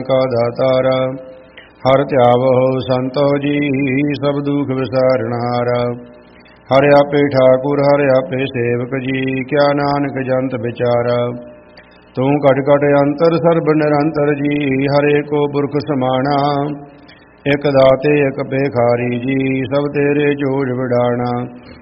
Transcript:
का दातारा। हर त्यावो संतो जी सब दुख विसारणहारा। हर आपे ठाकुर हर आपे सेवक जी, क्या नानक जंत विचारा। तू घट घट अंतर सर्ब निरंतर जी, हरे को पुरख समाना। एक दाते एक बेखारी जी, सब तेरे जोड़ विडाना।